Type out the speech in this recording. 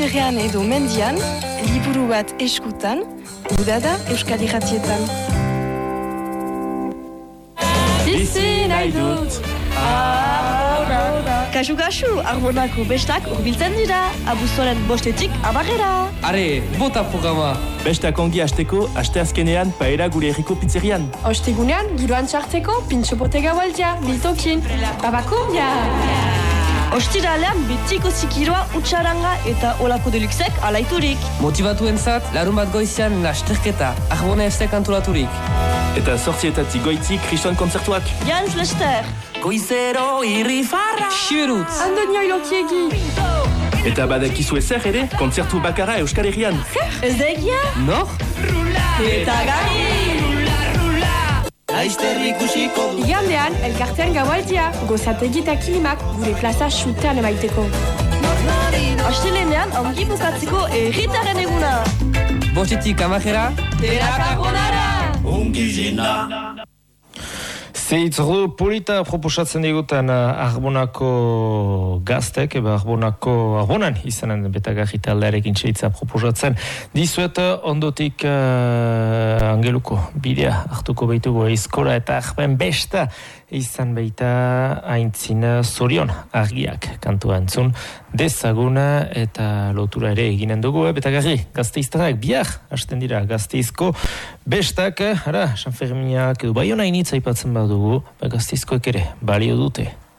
Laborategian edo mendian, liburu bat eskutan, udada Euskal Irratietan. Bizi nahi dut. Kasu, Arbonako bestak urbiltzen dira, abuztuaren 5-etik 10-era. Are, bota programa. Bestak ongi hasteko, asteazkenean paera gure herriko pizzerian. Ostegunean, giroan txarteko, pintxo potega waldia, biltokin. Babakumbia! Ostiralean betiko zikiroa, utxaranga eta olako deluxek alaiturik. Motivatuentzat, larun bat goizian lasterketa, Arbona FC antolaturik. Eta 8:00 goizi kriston kontzertuak. Jans Lester. Goizero irrifarra. Xurutz. Andonio ilokiegi. Eta badakizue zer ere, kontzertu bakarra Euskal Herrian. Ez da egia? Nor? Eta gari! Igandean, elkartean gaualdia, gozategi eta kilimak gure plaza xutean emaiteko. Astelenean, ongi bukatzeko erritaren eguna. 5-etik 10-era. Terakarbonara! Zeitzru polita proposatzen diguten Arbonako gaztek, Arbonan izanen betagarri taldearekin txeitza proposatzen. Dizuet ondotik angeluko bidea hartuko behitugu eizkora eta arben besta izan baita aintzina zorion argiak kantua entzun dezaguna eta lotura ere eginen dugu, betagarri gazteiztarak bihar hasten dira gazteizko bestak, San Ferminak edo Baiona initza aipatzen badugu, gazteizkoek ere balio dute.